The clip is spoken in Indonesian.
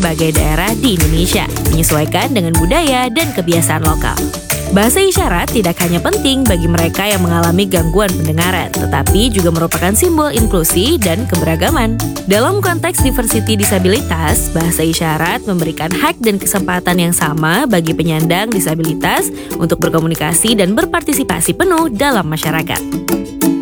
berbagai daerah di Indonesia, menyesuaikan dengan budaya dan kebiasaan lokal. Bahasa isyarat tidak hanya penting bagi mereka yang mengalami gangguan pendengaran, tetapi juga merupakan simbol inklusi dan keberagaman. Dalam konteks diversity disabilitas, bahasa isyarat memberikan hak dan kesempatan yang sama bagi penyandang disabilitas untuk berkomunikasi dan berpartisipasi penuh dalam masyarakat.